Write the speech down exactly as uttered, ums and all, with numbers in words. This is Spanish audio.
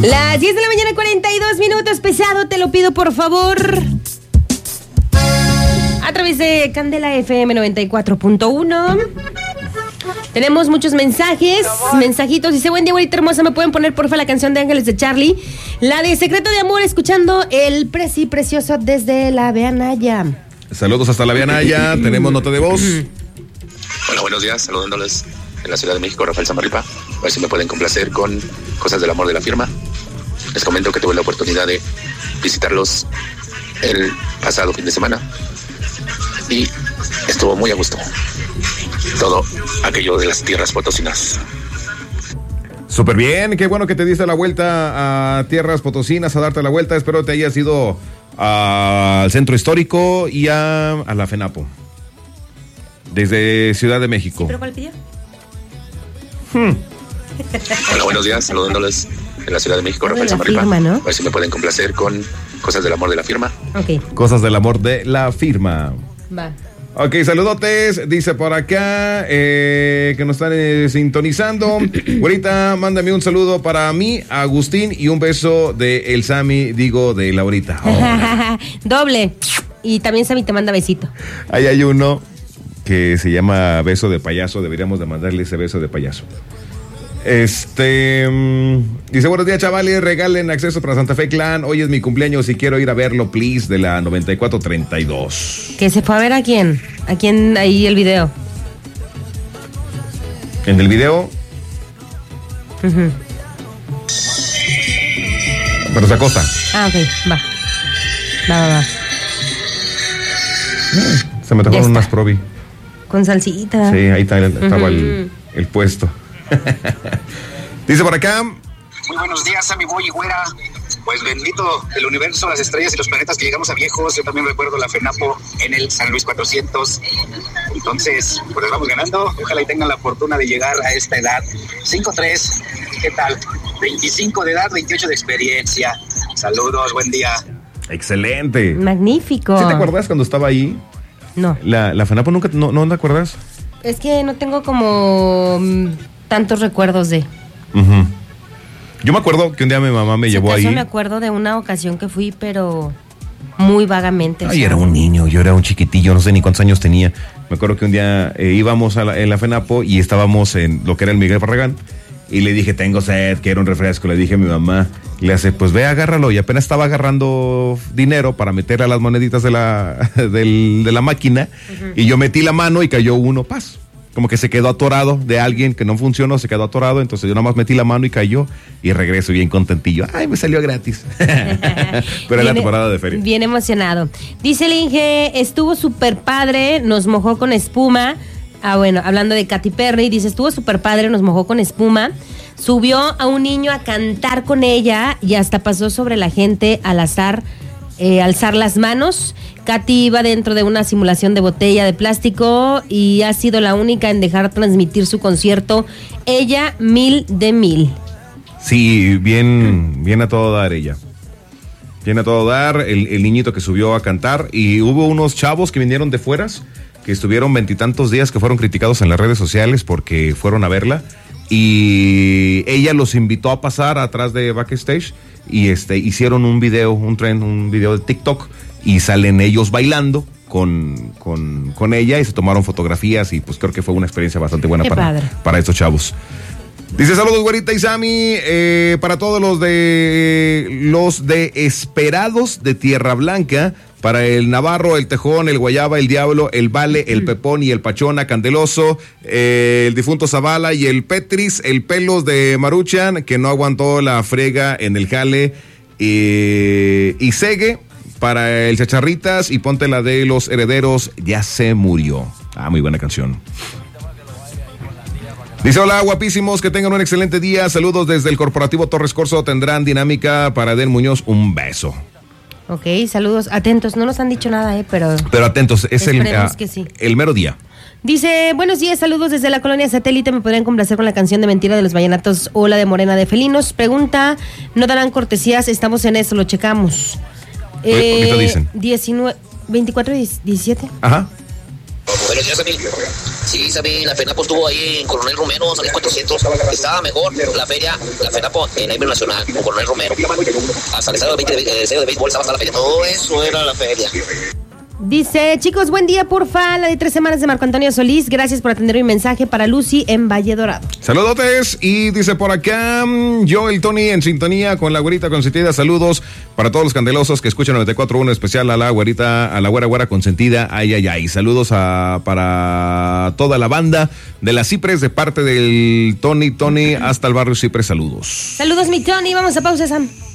Las diez de la mañana, cuarenta y dos minutos. Pesado, te lo pido por favor. A través de Candela F M noventa y cuatro punto uno. Tenemos muchos mensajes, mensajitos. Dice, buen día, güerita hermosa, ¿me pueden poner porfa la canción de Ángeles de Charlie? La de Secreto de Amor, escuchando el Preci Precioso desde la Veanaya. Saludos hasta la Veanaya, tenemos nota de voz. Hola, buenos días, saludándoles en la Ciudad de México, Rafael Samarripa. A ver si me pueden complacer con Cosas del Amor de la Firma. Les comento que tuve la oportunidad de visitarlos el pasado fin de semana y estuvo muy a gusto todo aquello de las tierras potosinas. Súper bien, qué bueno que te diste la vuelta a tierras potosinas, a darte la vuelta. Espero te hayas ido al centro histórico y a, a la FENAPO desde Ciudad de México. ¿Sí, pero cuál pidió? Hmm. Hola, buenos días, saludándoles en la Ciudad de México, Rafael la Samarripa. firma, ¿no? A ver si me pueden complacer con Cosas del Amor de la Firma. Ok, Cosas del Amor de la Firma. va. Ok, saludotes, dice por acá eh, que nos están eh, sintonizando. Güerita, mándame un saludo para mí, Agustín, y un beso de el Sammy, digo, de Laurita. Oh. Doble. Y también Sammy te manda besito. Ahí hay uno que se llama beso de payaso, deberíamos de mandarle ese beso de payaso. Este um, dice, buenos días, chavales, regalen acceso para Santa Fe Clan. Hoy es mi cumpleaños y quiero ir a verlo, please, de la noventa y cuatro treinta y dos. ¿Que se fue a ver a quién? ¿A quién ahí el video? En el video. Uh-huh. Pero se acosta. Ah, ok, va. Va, va, va. Se me tocaron unas probi. Con salsita. Sí, ahí está, estaba Uh-huh. el, el puesto. Dice por acá. Muy buenos días, Sammy Boy y Güera. Pues bendito el universo, las estrellas y los planetas que llegamos a viejos. Yo también recuerdo la FENAPO en el San Luis cuatrocientos. Entonces, pues vamos ganando. Ojalá y tengan la fortuna de llegar a esta edad. cinco tres, ¿qué tal? veinticinco de edad, veintiocho de experiencia. Saludos, buen día. Excelente. Magnífico. ¿Sí te acuerdas cuando estaba ahí? No. La, la FENAPO nunca, no, ¿no te acuerdas? Es que no tengo como mm, tantos recuerdos de. Uh-huh. Yo me acuerdo que un día mi mamá me Si llevó acaso ahí. me acuerdo de una ocasión que fui, pero muy vagamente. o Ay, sea. era un niño, yo era un chiquitillo, no sé ni cuántos años tenía. Me acuerdo que un día eh, íbamos a la, en la FENAPO y estábamos en lo que era el Miguel Barragán. Y le dije, tengo sed, quiero un refresco. Le dije a mi mamá, le hace, pues ve, agárralo. Y apenas estaba agarrando dinero para meter a las moneditas de la, del, de la máquina. Uh-huh. Y yo metí la mano y cayó uno, paz. Como que se quedó atorado de alguien que no funcionó, se quedó atorado. Entonces yo nada más metí la mano y cayó. Y regreso bien contentillo. Ay, me salió gratis. Pero era la temporada de feria. Bien emocionado. Dice el Inge, estuvo súper padre, nos mojó con espuma. Ah, bueno, hablando de Katy Perry, dice, estuvo súper padre, nos mojó con espuma. Subió a un niño a cantar con ella y hasta pasó sobre la gente al azar, eh, alzar las manos. Katy iba dentro de una simulación de botella de plástico y ha sido la única en dejar transmitir su concierto. Ella, mil de mil. Sí, bien, bien a todo dar ella. Bien a todo dar, el, el niñito que subió a cantar. Y hubo unos chavos que vinieron de fueras, que estuvieron veintitantos días, que fueron criticados en las redes sociales porque fueron a verla. Y ella los invitó a pasar atrás de backstage y este hicieron un video, un trend, un video de TikTok y salen ellos bailando con, con, con ella y se tomaron fotografías y pues creo que fue una experiencia bastante buena para, para estos chavos. Dice, saludos, Güerita y Sammy, eh, para todos los de los de Esperados de Tierra Blanca, para el Navarro, el Tejón, el Guayaba, el Diablo, el Vale, el Pepón y el Pachona Candeloso, eh, el difunto Zavala y el Petris, el Pelos de Maruchan, que no aguantó la frega en el jale, eh, y Segue, para el Chacharritas, y ponte la de Los Herederos, ya se murió. Ah, muy buena canción. Dice, hola, guapísimos, que tengan un excelente día. Saludos desde el Corporativo Torres Corso. Tendrán dinámica para Edel Muñoz. Un beso. Ok, saludos. Atentos, no nos han dicho nada, eh, pero... Pero atentos, es el, uh, que sí. el mero día. Dice, buenos días, saludos desde la colonia Satélite. ¿Me podrían complacer con la canción de Mentira de los Vallenatos o la de Morena de Felinos? Pregunta, ¿no darán cortesías? Estamos en eso, lo checamos. ¿Qué eh, te dicen? diecinueve, veinticuatro y diecisiete. Ajá. Buenos días, Sammy. Sí, Sammy, la FENAPO estuvo ahí en Coronel Romero, San Luis cuatrocientos. Estaba mejor la feria, la FENAPO en Himno Nacional, con Coronel Romero. Hasta el estadio de, de, de, de béisbol estaba hasta la feria. Todo eso era la feria. Dice, chicos, buen día, porfa, la de tres semanas de Marco Antonio Solís. Gracias por atender mi mensaje para Lucy en Valle Dorado. Saludotes, y dice por acá, yo, el Tony, en sintonía con la güerita consentida. Saludos para todos los candelosos que escuchan noventa y cuatro punto uno, especial a la güerita, a la güera güera consentida. Ay, ay, ay. Saludos a, para toda la banda de las Cipres, de parte del Tony, Tony, hasta el barrio Cipres. Saludos. Saludos, mi Tony. Vamos a pausa, Sam.